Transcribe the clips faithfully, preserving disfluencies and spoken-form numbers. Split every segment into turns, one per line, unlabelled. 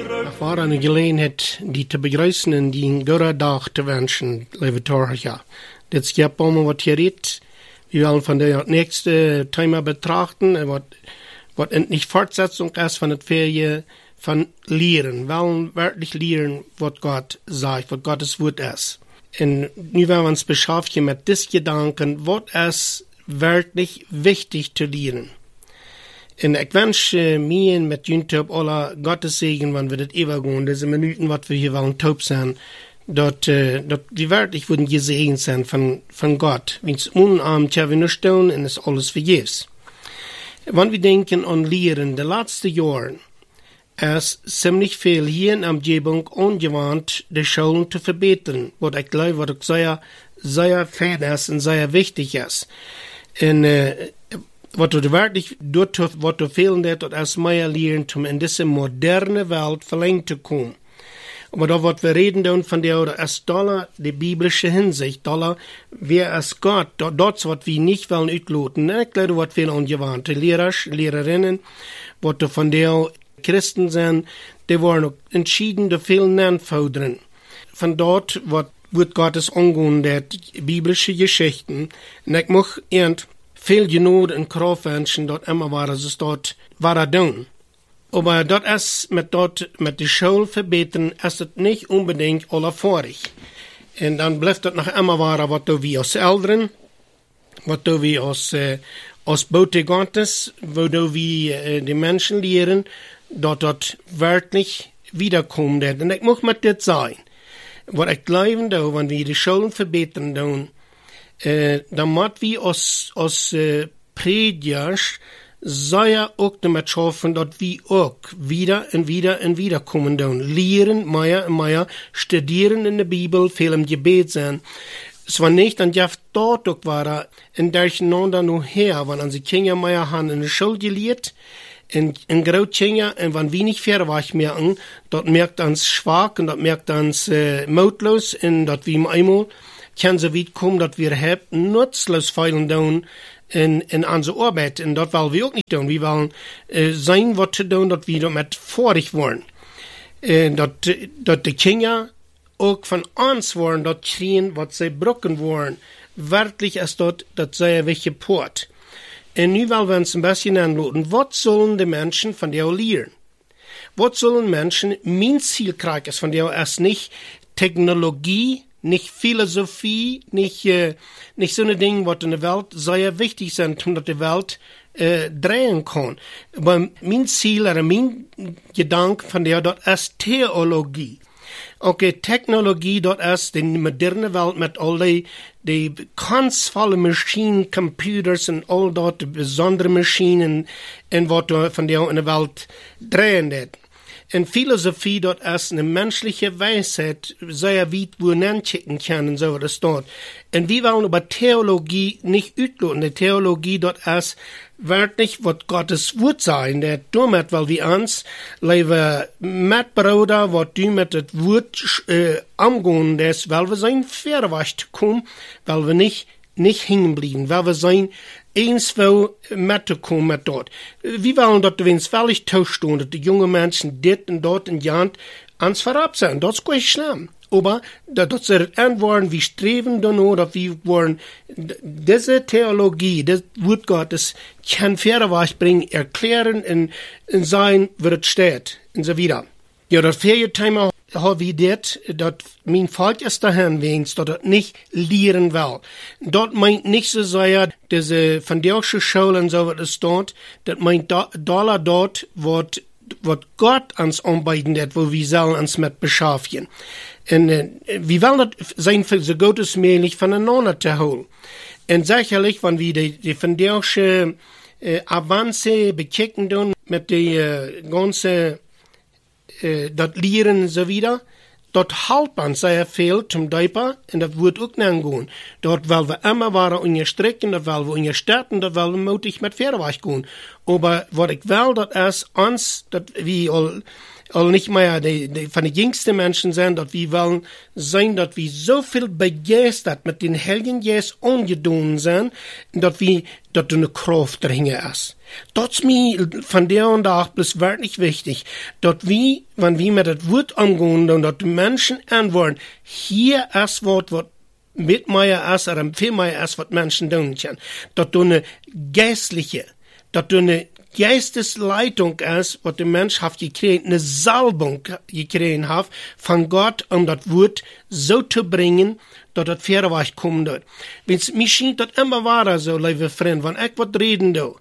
Es war eine Gelegenheit, die zu begrüßen und die einen guten Tag zu wünschen, liebe Torcher. Jetzt gibt es mal was geredet. Wir wollen von der nächsten Thema betrachten, was, was endlich Fortsetzung ist von der Ferien von Lehren. Wir wollen wirklich lehren, was Gott sagt, was Gottes Wort ist. Und nu werden wir uns beschäftigen mit diesen Gedanken, was ist wirklich wichtig zu lehren. Und ich wünsche mir mit YouTube aller Gottes Segen, wenn wir das übergehen, diese Minuten, was wir hier wollen, taub sein, dort, äh, dort wir wirklich würden gesegnet sein von, von Gott. Wenn es unarmt, ja, wir nicht tun, und es alles vergebens. Wenn wir denken an Lehren, die letzten Jahre, ist ziemlich viel hier in der Umgebung angewandt, die Schulen zu verbessern, was ich glaube, was ich sehr, sehr fein ist und sehr wichtig ist. Und, äh, was du wirklich dort, was du fehlen wird, das mehr lernen, um in diese moderne Welt verlängert zu kommen. Aber da, was wir reden dann von der, ist dollar die biblische Hinsicht, dollar, wer ist Gott, dort, was wir nicht wollen utloten. Ich glaube, was viel angewandte Lehrer, Lehrerinnen, was du von der Christen sind, die waren entschieden, die vielen anfordern. Von dort, was wird Gottes angehen, der biblische Geschichten. Und ich möchte irgend viel Genot und Kraft wünschen, dort immer war es dort, war er tun. Aber dort ist mit dort, mit der Schule verbessern, ist es nicht unbedingt allervorig. Und dann bleibt dort noch immer war, was du wie aus Eltern, was du wie aus, äh, aus Bote Gottes, wo du wie äh, die Menschen lehren, dort dort wirklich wiederkommen wird. Und ich muss mit das sein. Was ich glaube, da, wenn wir die Schulen verbessern, dann, äh, dann muss wir aus, aus äh, Prediger sehr auch damit schaffen, dass wir auch wieder und wieder und wieder kommen dann. Lehren, mehr und mehr, studieren in der Bibel, viel im Gebet sein. Es war nicht, und ja, dort auch war, in durcheinander nur her, wenn unsere Kinder mehr haben in der Schule gelehrt, in, in Großkinder, und wenn wir nicht fair war, merken, dort merkt uns schwach, und dort merkt uns äh, mutlos, und dort wie einmal kann so weit kommen, dass wir halt nutzlos feilen tun in, in unsere Arbeit, und dort wollen wir auch nicht tun. Wir wollen äh, sein, was zu tun, dass wir damit vorig wollen. Äh, dort, dort die Kinder auch von uns wollen, dort kriegen, was sie brücken wollen. Wirklich ist dort, das sehr wichtig Port. Und nu wollen wir uns ein bisschen anladen, was sollen die Menschen von der lehren? Was sollen Menschen, mein Zielkreis ist von der erst nicht Technologie, nicht Philosophie, nicht, äh, nicht so eine Dinge, was in der Welt sehr wichtig sind, um die Welt äh, drehen kann. Aber mein Ziel oder mein Gedanke von der dort ist Theologie. Okay, Technologie dort ist die moderne Welt mit all die, die kunstvolle Maschinen, Computers und all dort die besondere Maschinen, und was von der in der Welt drehen wird. Und Philosophie dort ist eine menschliche Weisheit, sehr weit wo nachschicken kann und so das dort. Und wir wollen aber Theologie nicht utloten. Die Theologie dort ist wirklich, was Gottes Wort sein, der damit, weil wir uns, liebe Mitbrüder, was du mit dem Wort äh, umgehen, das, weil wir sein Verwacht kommen, weil wir nicht, nicht hängen bleiben, weil wir sein eins will mitkommen mit dort. Wir wollen dort, wenn es völlig tauschstehen, dass die jungen Menschen dit und dort in Jant ans Verab sein. Das ist gar nicht schlimm. Aber, dass sie antworten, wir streben danach, dass wir wollen, diese Theologie, das Wort Gottes, kann Verwacht bringen, erklären und, und sein, wie es steht, und so wieder. Ja, das Ferienthema habe ich das, dass mein Volk ist dahin wenigstens, dass er nicht lehren will. Dort meint nicht so sehr, diese von der Schule und so, was es dort, das meint Dollar dort, was, was Gott uns anbieten wird, wo wir sollen uns mit beschäftigen. Und äh, wir wollen das sein, für so gut es möglich voneinander zu holen. Und sicherlich, wenn wir die, die von der äh, Avanze bekicken tun, mit der äh, ganzen Uh, dat leren so wieder, dort halt man sehr viel zum Deiper, und das wird auch nicht gehen. Dort wollen wir immer waren in ihr Strecken, dort wollen wir in ihr Städten, dort wollen wir mutig mit Pferdeweich gehen. Aber was ich will, das ist uns, dass wir all oder nicht mehr die, die, von den jüngsten Menschen sind, dass wir wollen sein, dass wir so viel begeistert mit den Heiligen Geist umgedungen sind, dass wir, dass eine Kraft dahinter ist. Das ist mir von der und auch bloß wirklich wichtig, dass wir, wenn wir mit dem Wort umgehen und dass die Menschen antworten, hier ist was, was mit mir ist, oder viel mehr ist, was Menschen tun können. Dass du eine geistliche, dass du eine Geistesleitung ist, was der Mensch hat gekriegt, eine Salbung gekriegt hat von Gott, um das Wort so zu bringen, dass das Fährweich kommen wird. Wenn's mich scheint, das immer war so, liebe Freunde, wenn ich was reden do,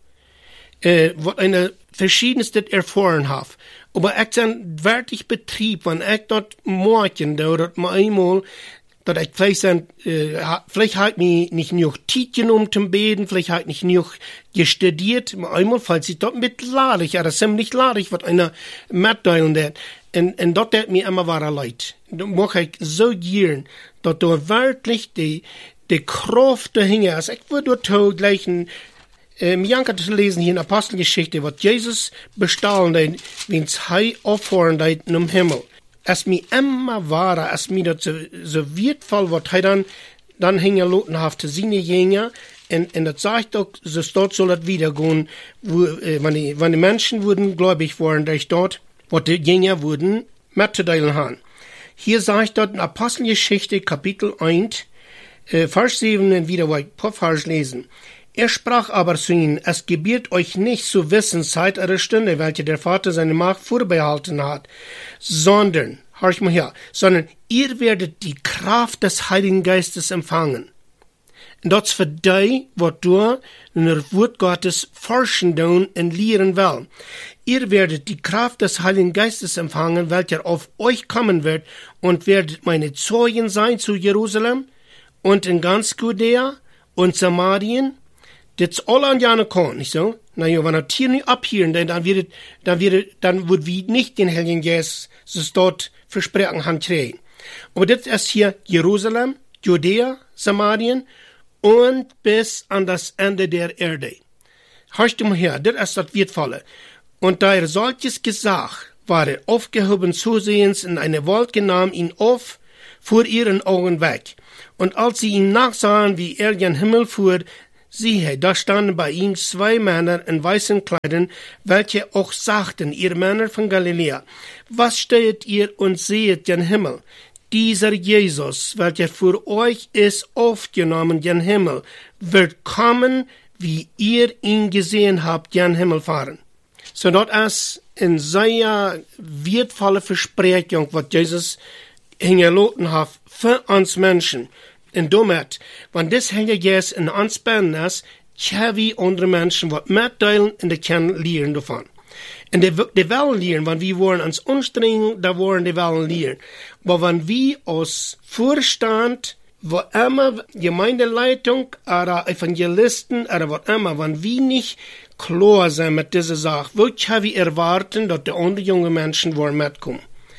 äh, was eine verschiedenste erfahren habe, aber ich dann wirklich Betrieb, wenn ich dort morgen do, dass mal einmal dass ich vielleicht, äh, vielleicht halt mich nicht genug Zeit genommen zum Beten, vielleicht halt nicht genug gestudiert. Einmal fällt sich dort mit ladig, oder ziemlich ladig, was einer mitteilen hat. Und, und dort hat mir immer wahre leid. Da mag ich so gern, dass da wirklich die, die Kraft dahinter ist. Ich würde dort gleich ein, äh, Mianka zu lesen hier in Apostelgeschichte, was Jesus bestahlen hat, wenn es hei aufhören hat im Himmel. Es mir immer war, es mir das so, so wertvoll, was er dann, dann hängen loten hat, seine Jünger, und, und das sagt doch, so dort soll das wiedergehen, wo, äh, wenn die, wenn die Menschen wurden gläubig worden, dass dort, was die Jünger wurden, mitzuteilen haben. Hier sagt dort in Apostelgeschichte, Kapitel eins, äh, Vers sieben, und wieder, wo ich ein paar Vers lesen. Er sprach aber zu ihnen, es gebiert euch nicht zu wissen, Zeit oder Stunde, welche der Vater seine Macht vorbehalten hat, sondern, hör mal her, sondern ihr werdet die Kraft des Heiligen Geistes empfangen. Und das für die, was du in das Wort Gottes forschen tun und lehren will. Ihr werdet die Kraft des Heiligen Geistes empfangen, welcher auf euch kommen wird, und werdet meine Zeugen sein zu Jerusalem und in ganz Judäa und Samarien. Das alle an Jahre kommen, nicht so? Na ja, wenn er hier nicht abhieren, dann, dann wird, dann wird, dann wird wir nicht den Heiligen Geist, das dort versprechen haben kriegen. Aber das ist hier Jerusalem, Judäa, Samarien und bis an das Ende der Erde. Hörst du mal her, das ist das Wertvolle. Und da er solches gesagt, war er aufgehoben zusehends in eine Wolke, nahm ihn auf, vor ihren Augen weg. Und als sie ihn nachsahen, wie er gen Himmel fuhr, siehe, da standen bei ihm zwei Männer in weißen Kleidern, welche auch sagten, ihr Männer von Galiläa, was steht ihr und sehet den Himmel? Dieser Jesus, welcher für euch ist aufgenommen den Himmel, wird kommen, wie ihr ihn gesehen habt, den Himmel fahren. So dort ist in seiner wertvolle Versprechung, was Jesus hingeloten hat für uns Menschen. Und damit, wenn das Heilige Geist in uns bin ist, können wir andere Menschen was mitteilen und die können lernen davon. Und die, die wollen lernen, wenn wir wollen uns anstrengen, da wollen die wollen lernen. Aber wenn wir als Vorstand, wo immer Gemeindeleitung oder Evangelisten oder was immer, wenn wir nicht klar sind mit dieser Sache, wo können wir erwarten, dass die anderen jungen Menschen wollen mitkommen?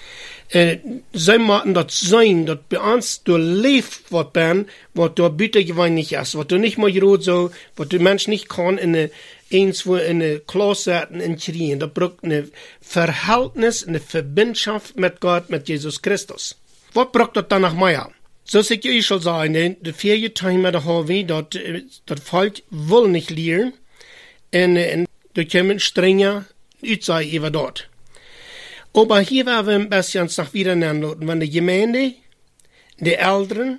Äh, sie machen das sein, dass bei uns du lebst, was bin, was du bittergewöhnlich ist, was du nicht mal gerot so, was der Mensch nicht kann in eine, eins wo in eine Klasse setzen und kriegen. Da braucht eine Verhältnis, eine Verbindschaft mit Gott, mit Jesus Christus. Was braucht das dann nach mehr? So sag ich schon sagen, die vier Tage da haben wir, dass das Volk will nicht lernen, und, und da kommen strenger Utsage über dort. Aber hier werden wir ein bisschen noch wieder nennen, wenn die Gemeinde, die Älteren,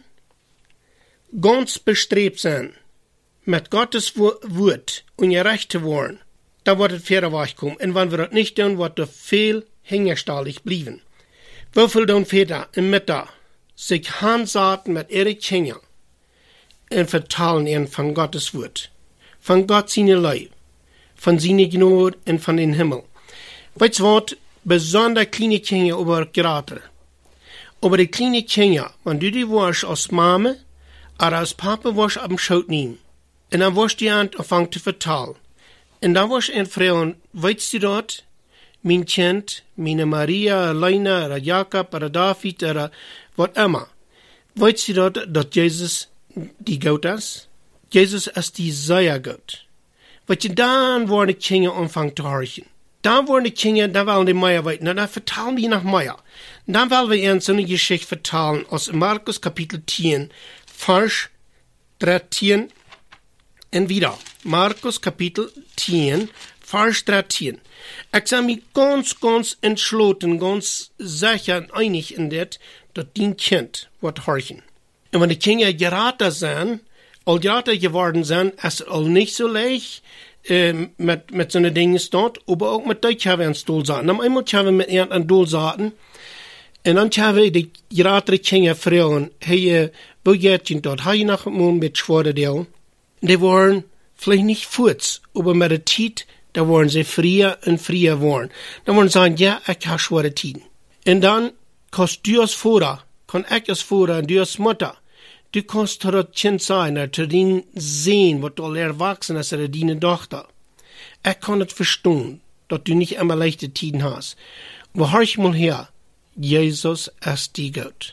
ganz bestrebt sind, mit Gottes Wort und gerecht zu werden, da wird es fairer kommen. Und wenn wir das nicht tun, wird es viel hingestellig bleiben. Wofür tun Väter im Mittag sich handsaten mit ihren Kindern und vertalen ihnen von Gottes Wort, von Gott seine Leib, von seiner Gnade und von den Himmel. Weißt du was? Besonders kleine Kinder über Grater. Aber die kleine Kinder, wenn du die warst als Mama oder als Papa warst am Schoot nehmen, und dann warst du an anfangen zu vertalen. Und dann warst du ein Frau, weißt du dort, mein Kind, meine Maria, Leina, oder Jakob, oder David, oder was immer. Weißt du dort, dass Jesus die Gott ist? Jesus ist die sehr Gott. Weißt du, dann waren die Kinder anfangen zu horchen. Dann wurden die Kinder, dann wollen die Meier weiter, dann vertalen die nach Meier. Dann wollen wir ihnen so eine Geschichte vertalen aus Markus Kapitel zehn, Vers dreizehn und wieder. Markus Kapitel zehn, Vers dreizehn. Ich sah mich ganz, ganz entschlossen, ganz sicher und einig in das, dass dein Kind wird horchen. Und wenn die Kinder geraten sind, all geraten geworden sind, ist es auch nicht so leicht, äh, mit, mit so einer Dinge dort, aber auch mit Deutsch haben wir einen Stuhlsaten. Am einmal haben wir mit ihnen einen Stuhlsaten, und dann haben wir die geraten Kinder fragen, hey, wo geht ihr dort? Habe ich noch mal mit Schwaderdeel? Die waren vielleicht nicht furz, aber mit der Zeit, da waren sie früher und früher waren. Dann wollen sie sagen, ja, ich habe schwere Tiden. Und dann kannst du als Vater, kann ich als Vater und du als Mutter, du kannst zu das Kind sein, zu denen sehen, was du erwachsen ist, oder deine Tochter. Ich kann es verstehen, dass du nicht immer leichte Tiden hast. Aber hör ich mal her, Jesus ist die Gott.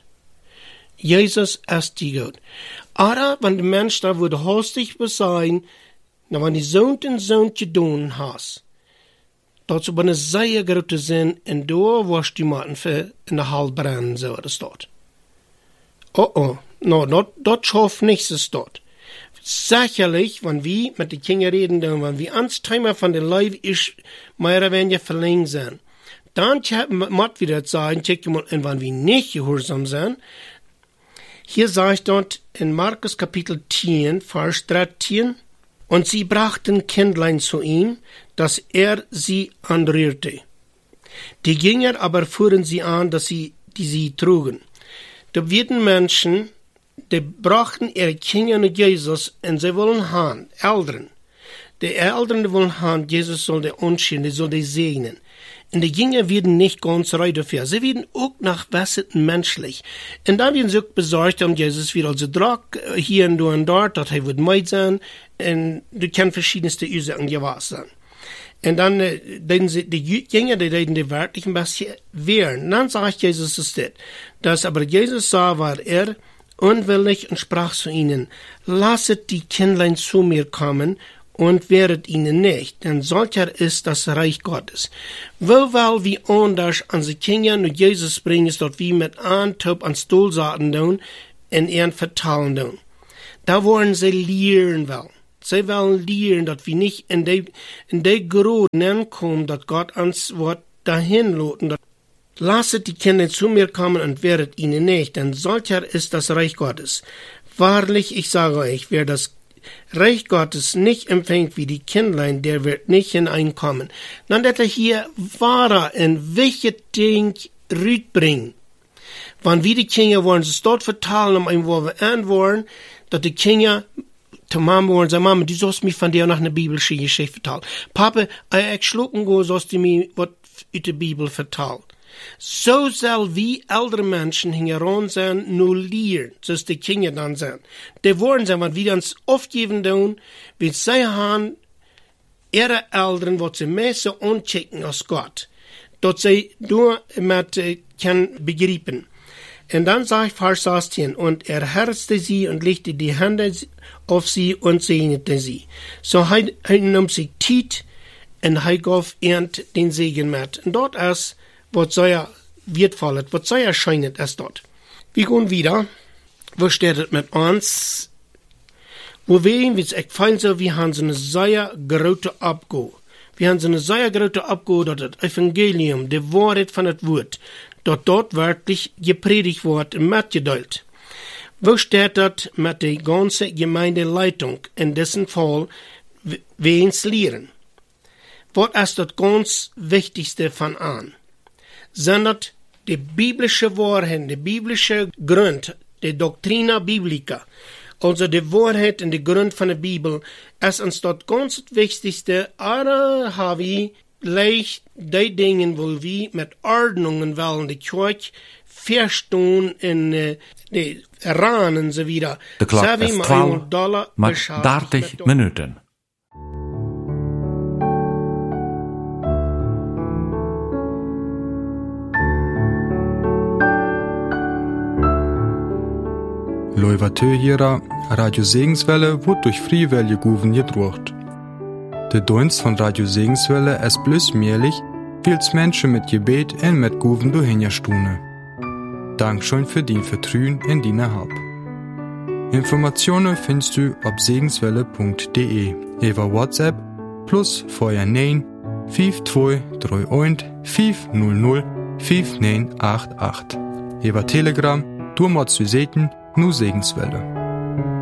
Jesus ist die Gott. Aber wenn der Mensch da würde hastig sein, na, wenn die Sohn und Sohn gedonen hast, dort so eine sehr große Sinn, und da wirst du mal in der Hall brennen, so das dort. Oh, oh, no, dort, dort schafft nichts ist dort. Sicherlich, wenn wir mit den Kindern reden, dann, wenn wir ans Thema von der Leib ist, mehr oder weniger verlängert sind, dann muss wieder sagen, check mal, und wenn wir nicht gehorsam sind, hier sagt dort in Markus Kapitel zehn, Vers dreizehn, und sie brachten Kindlein zu ihm, dass er sie anrührte. Die Jünger aber fuhren sie an, dass sie, die sie trugen. Da werden Menschen, die brachten ihre Kinder mit Jesus, und sie wollen haben, Eltern. Die Eltern wollen haben, Jesus soll die unschieden, die soll die segnen. Und die Jünger werden nicht ganz rein dafür. Sie werden auch nachwässern menschlich. Und dann werden sie auch besorgt, um Jesus wieder also Druck hier und da und dort, dass er wird meid sein. Und du kannst verschiedenste Ursachen gewahr sein. Und dann, äh, sie, die Jünger, die reden die wörtlich ein bisschen wehren. Dann sagt Jesus es das. Das aber Jesus sah, war er unwillig und sprach zu ihnen, lasset die Kindlein zu mir kommen, und wehret ihnen nicht, denn solcher ist das Reich Gottes. Wo weil wie anders an die Kinder und Jesus bringen, dort wie mit Antop an Stuhlsaten tun, in ihren vertalen tun. Da wollen sie lehren wollen. Sie wollen lehren, dass wir nicht in die, in die Groden kommen, dass Gott uns Wort dahin loten. Lasset die Kinder zu mir kommen und wehret ihnen nicht, denn solcher ist das Reich Gottes. Wahrlich, ich sage euch, wer das Reich Gottes nicht empfängt wie die Kindlein, der wird nicht hineinkommen. Dann hat er hier wahrer ein wichtiges Ding rütbringen. Wenn wir die Kinder wollen, sie dort vertalen, um ein wo wir antworten, dass die Kinder zu Mama wollen, sagen, Mama, du sollst mich von dir nach einer biblische Geschichte vertalen. Papa, ich schlucken go, sollst du mir was aus der Bibel vertalen. So soll wie ältere Menschen heran sein, nur lehren, so ist die Kinder dann sein. Die wollen sein, wenn wir uns aufgeben tun, wenn sie haben, ihre Eltern, was sie mehr so anchecken als Gott, dass sie nur mit äh, können begreifen. Und dann sagt Vers achtzehn, und er herzte sie und legte die Hände auf sie und segnete sie. So er, er nahm sich Zeit und er gab ihnen den Segen mit. Und dort ist, was sehr wertvoll, was sehr erscheinend ist dort. Wir gehen wieder. Wo steht es mit uns? Wo wir, wie es echt fein so, wir haben so eine sehr große Abgabe. Wir haben so eine sehr große Abgabe, dass das Evangelium, die Wahrheit von das Wort, dort dort wörtlich gepredigt wird und mitgeteilt. Wo steht das mit der ganzen Gemeindeleitung, in dessen Fall, wir uns lehren? Was ist das ganz Wichtigste von an? Sind das die biblische Wahrheit, die biblische Grund, die Doctrina Biblica, also die Wahrheit und der Grund von der Bibel, ist uns das ganz Wichtigste, aber haben wir leicht die Dinge, wo wir mit Ordnungen wollen, die Kirche verstehen in äh, die Iran und so wieder.
De klok is twaalf met dertig minuten.
Loivatö Radio Segenswelle wird durch Friewelle Guven gedruckt. Der Dienst von Radio Segenswelle ist bloß möglich, weil's Menschen mit Gebet und mit Guven durchhinterstune. Dankeschön für dein Vertrauen in deine Halb. Informationen findest du auf segenswelle punkt de, über WhatsApp plus vorher neun fünf zwei drei eins fünf null null fünf neun acht acht. Über Telegram, du machst du sehen, nur Segenswelle.